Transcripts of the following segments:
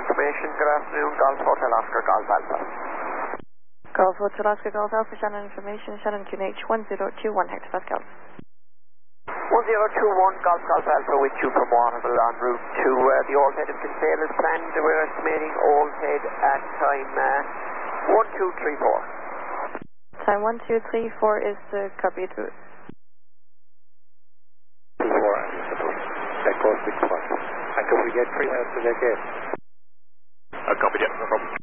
information. Good afternoon, Golf Hotel Oscar, Golf Alpha. Golf Hotel Oscar, Golf Alpha, Shannon information, Shannon QNH 1021 hectopascals. 1021, Golf Alpha with you from Waterville en route to the Old Head of Kinsale as planned. We're estimating Old Head at time 1234. Time 1234 is the copy to it. 24, that goes 65. And can we get 3 minutes to get there? Copy, yeah, no problem.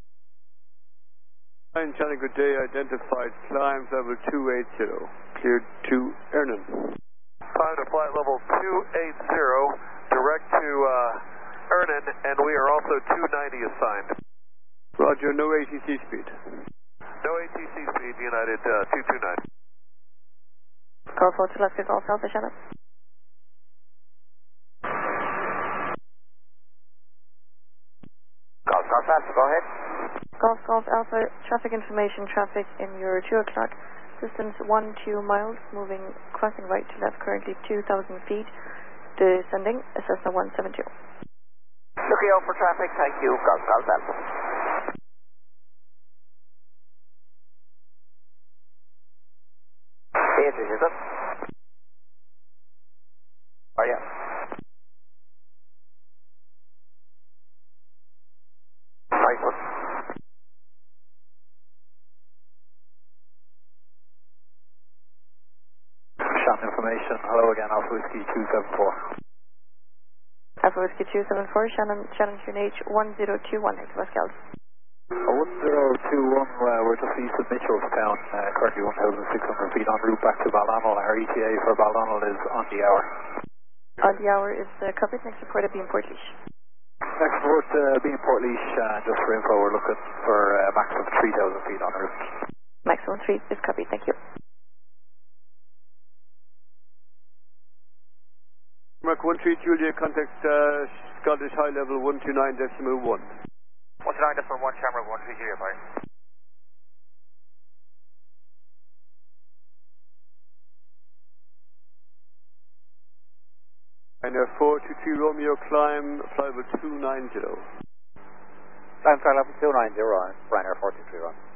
Shannon, good day. Identified climb level 280. Cleared to Ernan. Climb to flight level 280, direct to Ernan, and we are also 290 assigned. Roger, no ATC speed. No ATC speed, United 229. Golf Hotel Oscar, Golf Alpha, Shannon. Golf Alpha, go ahead. Golf Alpha, traffic information, traffic in your 2 o'clock. Distance 12 miles, moving, crossing right to left, currently 2,000 feet. Descending, Cessna 172. Looking out for traffic, thank you, Golf Alpha. Is it? Oh, yeah. Nice one. Shannon information, hello again, Alpha Whiskey 274. Alpha Whiskey 274, Shannon QNH 1021 hectopascals. 1021, we're just east of Mitchellstown, currently 1,600 feet en route back to Baldonnel. Our ETA for Baldonnel is on the hour. On the hour is copied. Next report at being Portleash. Next report being Portleash, just for info, we're looking for a maximum of 3,000 feet en route. Maximum 3 is copied, thank you. Mark 13 Julia, contact Scottish High Level 129.1. 129.1, camera 13 Julia, bye. And 423 Romeo, climb, flight level 290. Climb flight level 290, Ryanair 423.